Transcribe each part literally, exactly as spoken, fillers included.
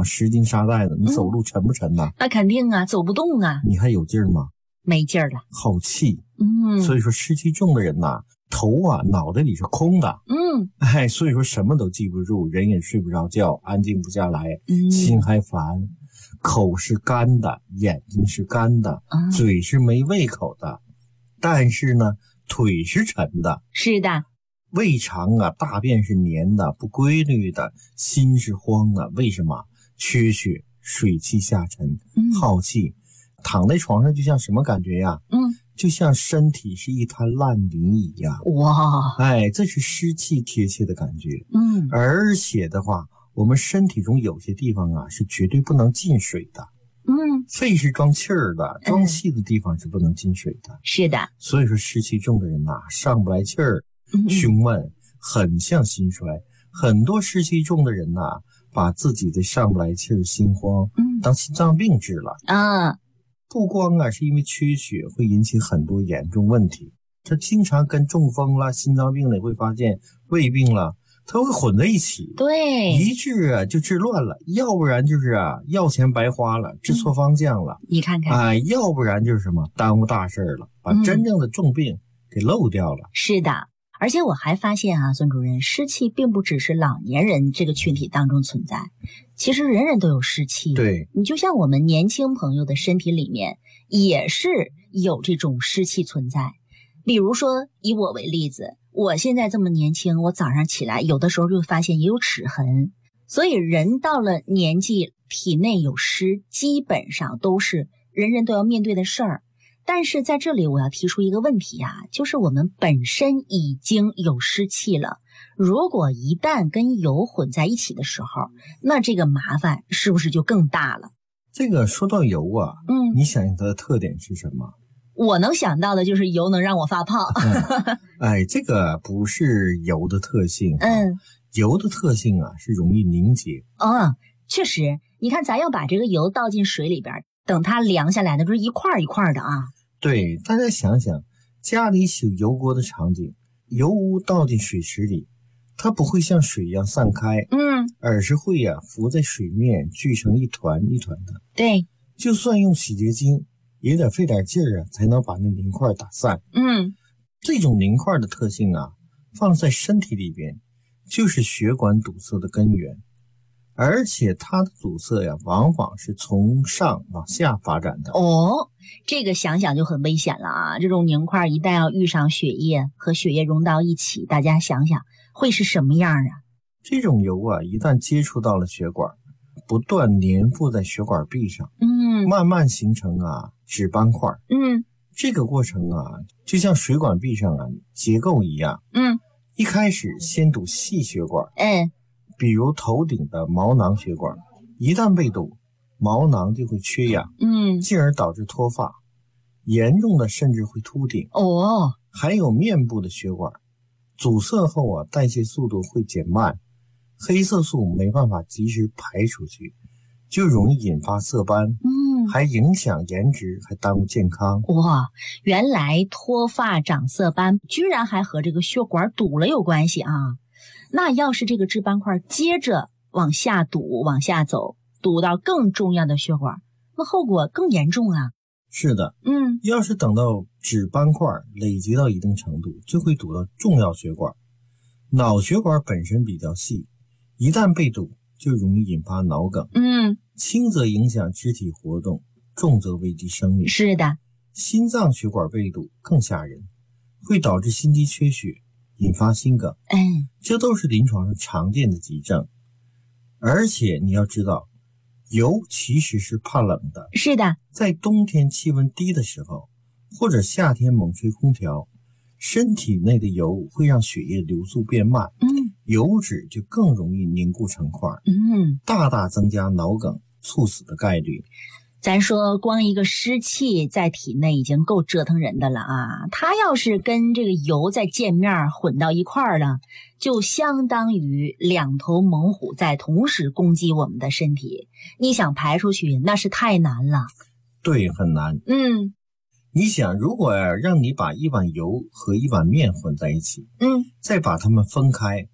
扛十斤沙袋的，你走路沉不沉呐、 嗯？那肯定啊，走不动啊。 你还有劲儿吗？ 没劲儿了， 耗气。 嗯， 所以说湿气重的人呐、啊，头啊脑袋里是空的。 嗯， 哎，所以说什么都记不住，人也睡不着觉，安静不下来， 嗯、 心还烦，口是干的，眼睛是干的、嗯，嘴是没胃口的，但是呢腿是沉的。 是的， 胃肠啊大便是黏的，不规律的，心是慌的。为什么？缺血，水气下沉， 嗯、 耗气，躺在床上就像什么感觉呀？ 嗯， 就像身体是一滩烂泥一样。 哇， 哎，这是湿气贴切的感觉。 嗯， 而且的话，我们身体中有些地方啊是绝对不能进水的。 嗯， 肺是装气儿的，装气的地方是不能进水的。 嗯、是的。 所以说湿气重的人呐、啊，上不来气儿，胸闷，很像心衰。很多湿气重的人呐、啊，把自己的上不来气儿、心慌，当心脏病治了。 啊。 不光啊是因为缺血会引起很多严重问题，它经常跟中风啦、心脏病了，会发现胃病了，它会混在一起。 对， 一治啊就治乱了，要不然就是啊药钱白花了，治错方向了。 嗯、你看看， 哎、呃，要不然就是什么耽误大事了，把真正的重病给漏掉了。 嗯、是的。而且我还发现啊，孙主任，湿气并不只是老年人这个群体当中存在，其实人人都有湿气。 对， 你就像我们年轻朋友的身体里面也是有这种湿气存在。比如说以我为例子，我现在这么年轻，我早上起来有的时候就发现也有齿痕。所以人到了年纪，体内有湿基本上都是人人都要面对的事儿。但是在这里我要提出一个问题啊，就是我们本身已经有湿气了，如果一旦跟油混在一起的时候，那这个麻烦是不是就更大了？ 这个说到油啊， 嗯， 你想想它的特点是什么？ 我能想到的就是油能让我发胖。 嗯、哎，这个不是油的特性、啊， 嗯， 油的特性啊是容易凝结。 嗯，确实，你看咱要把这个油倒进水里边，等它凉下来的，就是一块一块的啊。 对，大家想想，家里洗油锅的场景，油污倒进水池里，它不会像水一样散开， 嗯， 而是会呀、啊、浮在水面，聚成一团一团的。 对， 就算用洗洁精，也得费点劲儿啊，才能把那凝块打散。 嗯， 这种凝块的特性啊，放在身体里边，就是血管堵塞的根源。而且它的阻塞呀，往往是从上往下发展的。 哦，这个想想就很危险了啊！这种凝块一旦要遇上血液，和血液融到一起，大家想想会是什么样啊？ 这种油啊，一旦接触到了血管，不断粘附在血管壁上， 嗯， 慢慢形成啊脂斑块。 嗯， 这个过程啊，就像水管壁上啊结构一样。 嗯， 一开始先堵细血管， 嗯。 比如头顶的毛囊血管，一旦被堵，毛囊就会缺氧， 嗯， 进而导致脱发，严重的甚至会秃顶。 哦， 还有面部的血管阻塞后啊，代谢速度会减慢，黑色素没办法及时排出去，就容易引发色斑， 嗯， 还影响颜值，还耽误健康。 哇，原来脱发长色斑居然还和这个血管堵了有关系啊！那要是这个脂斑块接着往下堵，往下走，堵到更重要的血管，那后果更严重啊。 是的， 嗯， 要是等到脂斑块累积到一定程度，就会堵到重要血管。脑血管本身比较细，一旦被堵，就容易引发脑梗。 嗯， 轻则影响肢体活动，重则危及生命。 是的， 心脏血管被堵更吓人，会导致心肌缺血，引发心梗。 嗯， 这都是临床上常见的急症。而且你要知道，油其实是怕冷的。 是的， 在冬天气温低的时候，或者夏天猛吹空调，身体内的油会让血液流速变慢， 嗯， 油脂就更容易凝固成块， 嗯， 大大增加脑梗、猝死的概率。 咱说光一个湿气在体内已经够折腾人的了啊，它要是跟这个油在见面混到一块儿了，就相当于两头猛虎在同时攻击我们的身体，你想排出去那是太难了。 对，很难。 嗯， 你想，如果让你把一碗油和一碗面混在一起， 嗯， 再把它们分开，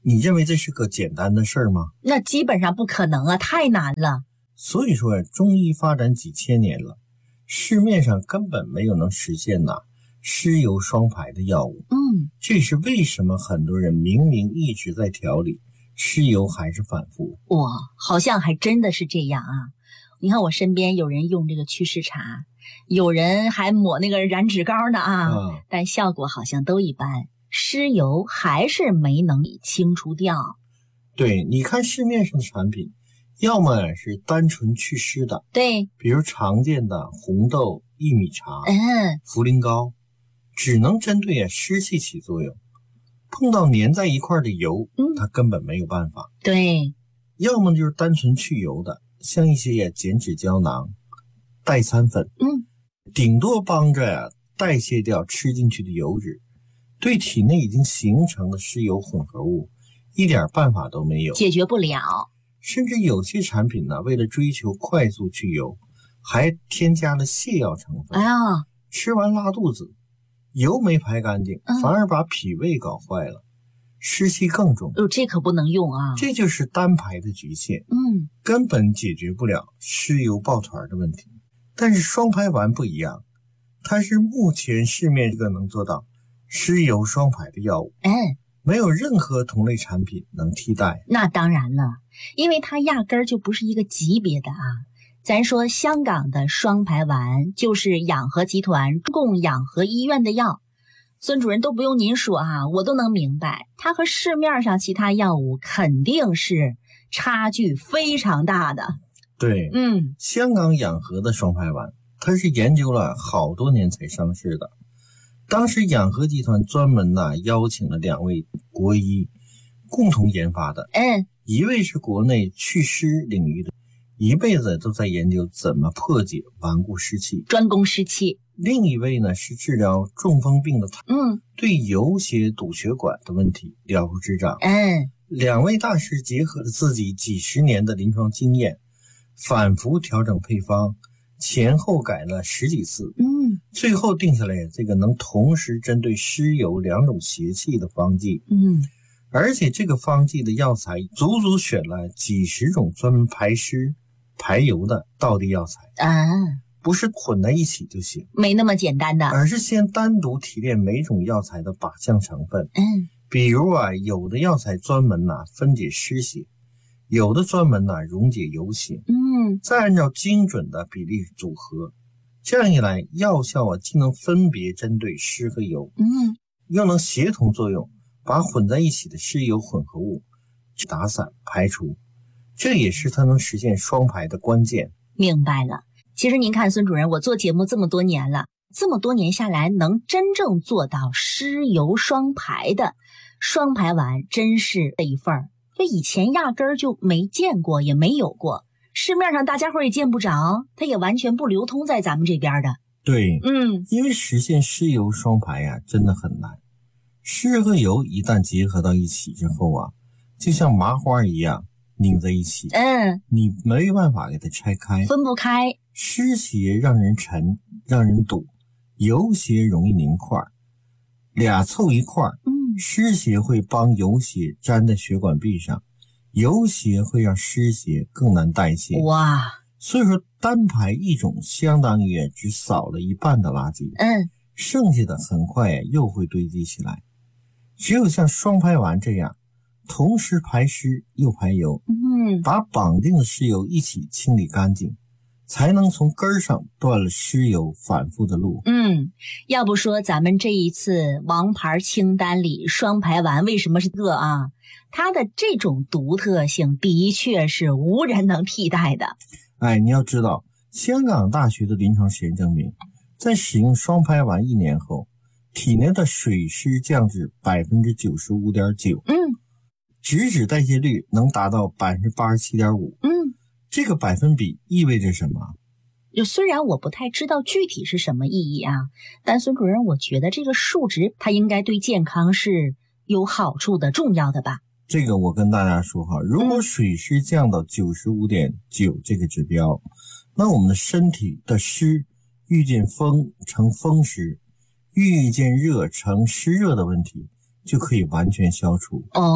你认为这是个简单的事儿吗？ 那基本上不可能啊，太难了。 所以说呀，中医发展几千年了，市面上根本没有能实现呐湿疣双排的药物。 嗯， 这是为什么很多人明明一直在调理，湿疣还是反复。 哇，好像还真的是这样啊。你看我身边有人用这个祛湿茶，有人还抹那个燃脂膏呢啊， 啊但效果好像都一般，湿疣还是没能清除掉。 对，你看市面上的产品，要么是单纯祛湿的， 对， 比如常见的红豆薏米茶、 嗯， 茯苓膏，只能针对啊湿气起作用，碰到粘在一块的油， 嗯它根本没有办法。 对， 要么就是单纯去油的，像一些呀减脂胶囊、代餐粉， 嗯， 顶多帮着呀代谢掉吃进去的油脂，对体内已经形成的湿油混合物一点办法都没有， 解决不了。 甚至有些产品呢，为了追求快速去油，还添加了泻药成分。 哎呀， 吃完拉肚子，油没排干净， 嗯反而把脾胃搞坏了，湿气更重。 哦，这可不能用啊。 这就是单排的局限， 嗯， 根本解决不了湿疣抱团的问题。但是双排丸不一样，它是目前市面一个能做到湿疣双排的药物， 嗯， 没有任何同类产品能替代。 那当然了，因为它压根儿就不是一个级别的啊。咱说香港的双排丸就是养和集团供养和医院的药，孙主任都不用您说啊，我都能明白，它和市面上其他药物肯定是差距非常大的。 对， 嗯， 香港养和的双排丸，它是研究了好多年才上市的。当时养和集团专门呢邀请了两位国医共同研发的， 嗯， 一位是国内祛湿领域的，一辈子都在研究怎么破解顽固湿气， 专攻湿气。 另一位呢是治疗中风病的， 嗯对游血堵血管的问题了如指掌。 嗯， 两位大师结合了自己几十年的临床经验，反复调整配方，前后改了十几次， 嗯最后定下来这个能同时针对湿疣两种邪气的方剂。 嗯， 而且这个方剂的药材足足选了几十种专门排湿排油的道地药材， 啊， 不是混在一起就行， 没那么简单的。 而是先单独提炼每种药材的靶向成分。 嗯， 比如啊，有的药材专门呐、分解湿邪，有的专门呐、溶解油邪， 嗯， 再按照精准的比例组合，这样一来，药效啊既能分别针对湿和油， 嗯， 又能协同作用，把混在一起的湿油混合物打散排除，这也是它能实现双排的关键。 明白了。其实您看，孙主任，我做节目这么多年了，这么多年下来，能真正做到湿油双排的双排丸，真是这一份儿。这以前压根儿就没见过，也没有过，市面上大家伙儿也见不着，它也完全不流通在咱们这边的。 对， 嗯， 因为实现湿油双排呀、啊，真的很难。湿和油一旦结合到一起之后啊，就像麻花一样拧在一起， 嗯， 你没办法给它拆开。 分不开。 湿邪让人沉，让人堵；油邪容易凝块，俩凑一块， 嗯， 湿邪会帮油邪粘在血管壁上，油邪会让湿邪更难代谢。 哇， 所以说单排一种相当于只扫了一半的垃圾， 嗯， 剩下的很快又会堆积起来。只有像双排丸这样同时排湿又排油， 嗯， 把绑定的湿油一起清理干净，才能从根儿上断了湿油反复的路。 嗯，要不说咱们这一次王牌清单里双排丸为什么是个啊？它的这种独特性的确是无人能替代的。 哎，你要知道，香港大学的临床实验证明，在使用双排丸一年后，体内的水湿降至 百分之九十五点九， 嗯， 脂质代谢率能达到 百分之八十七点五， 嗯， 这个百分比意味着什么？ 就虽然我不太知道具体是什么意义啊，但孙主任，我觉得这个数值它应该对健康是有好处的，重要的吧？ 这个我跟大家说哈，如果水湿降到 九十五点九 这个指标，那我们的身体的湿遇见风成风湿，遇见热成湿热的问题就可以完全消除。 哦，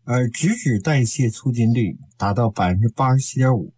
而脂质代谢促进率达到百分之八十七点五，